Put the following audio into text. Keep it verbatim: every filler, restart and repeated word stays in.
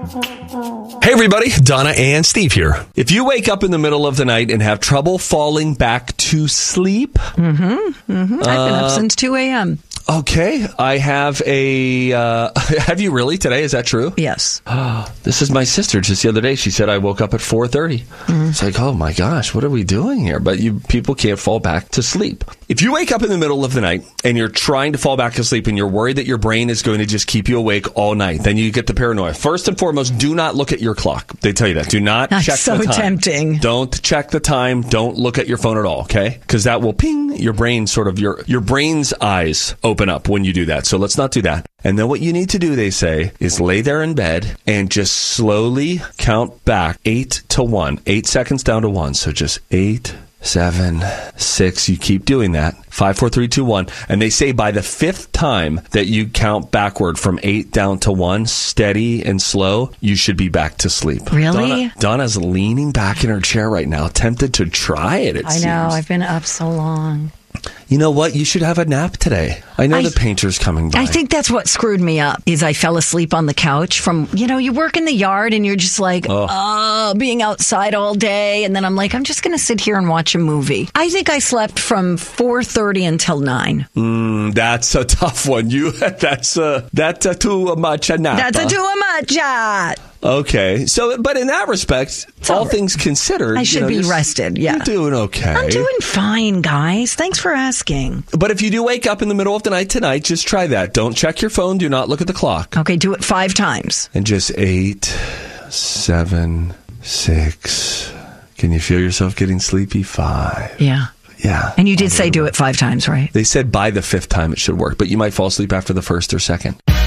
Hey everybody, Donna and Steve here. If you wake up in the middle of the night and have trouble falling back to sleep... Mm-hmm. Mm-hmm. I've been up since two a.m. Okay, I have a... Uh, have you really today? Is that true? Yes. This is my sister. Just the other day, she said I woke up at four thirty. Mm. It's like, oh my gosh, what are we doing here? But you people can't fall back to sleep. If you wake up in the middle of the night and you're trying to fall back to sleep and you're worried that your brain is going to just keep you awake all night, then you get the paranoia. First and foremost, do not look at your clock. They tell you that. Do not That's check so the time. tempting. Don't check the time. Don't look at your phone at all, okay? Because that will ping your brain, sort of your, your brain's eyes open up when you do that. So let's not do that. And then what you need to do, they say, is lay there in bed and just slowly count back eight to one. Eight seconds down to one. So just eight, seven, six. You keep doing that. Five, four, three, two, one. And they say by the fifth time that you count backward from eight down to one, steady and slow, you should be back to sleep. Really? Donna, Donna's leaning back in her chair right now, tempted to try it, it I seems. know. I've been up so long. You know what? You should have a nap today. I know I, the painter's coming by. I think that's what screwed me up, is I fell asleep on the couch from, you know, you work in the yard and you're just like, oh, oh being outside all day. And then I'm like, I'm just going to sit here and watch a movie. I think I slept from four thirty until nine. Mm, that's a tough one. You, that's a, that's a too much a nap. That's a too much. Uh. Okay. So, but in that respect, all, all right. things considered, I should you know, be rested. Yeah. You're doing okay. I'm doing fine, guys. Thanks for asking. But if you do wake up in the middle of the night tonight, just try that. Don't check your phone. Do not look at the clock. Okay. Do it five times. And just eight, seven, six. Can you feel yourself getting sleepy? Five. Yeah. Yeah. And you did say do it five times, right? They said by the fifth time it should work, but you might fall asleep after the first or second.